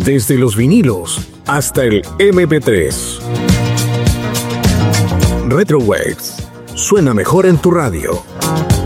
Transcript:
Desde los vinilos hasta el MP3. Retrowaves suena mejor en tu radio.